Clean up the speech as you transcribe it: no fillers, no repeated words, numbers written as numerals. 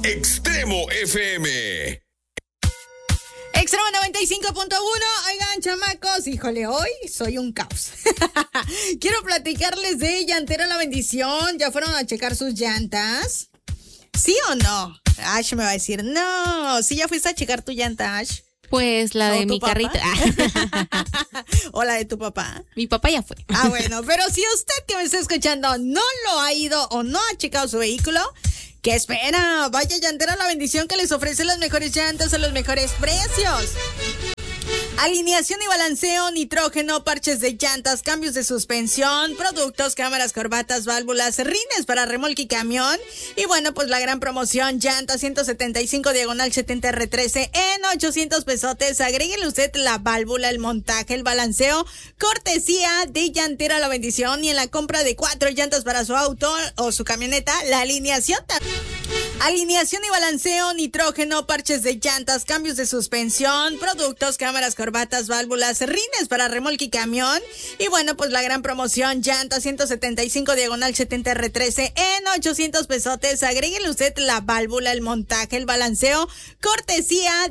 Extremo FM. Extremo 95.1. Oigan, chamacos, híjole, hoy soy un caos. Quiero platicarles de Llantera La Bendición. ¿Ya fueron a checar sus llantas? ¿Sí o no? Ash me va a decir, no. ¿Sí ya fuiste a checar tu llanta, Ash? Pues la de mi carrito. ¿O la de tu papá? Mi papá ya fue. Ah, bueno, pero si usted que me está escuchando no lo ha ido o no ha checado su vehículo, ¿qué espera? Vaya a Llantera La Bendición, que les ofrece las mejores llantas a los mejores precios. Alineación y balanceo, nitrógeno, parches de llantas, cambios de suspensión, productos, cámaras, corbatas, válvulas, rines para remolque y camión. Y bueno, pues la gran promoción, llanta 175 diagonal 70 R13 en 800 pesotes. Agréguele usted la válvula, el montaje, el balanceo, cortesía de Llantera La Bendición. Y en la compra de 4 llantas para su auto o su camioneta, la alineación y balanceo, nitrógeno, parches de llantas, cambios de suspensión, productos, cámaras, corbatas, válvulas, rines para remolque y camión. Y bueno, pues la gran promoción, llanta 175 diagonal 70 R13 en 800 pesotes. Agréguele usted la válvula, el montaje, el balanceo, cortesía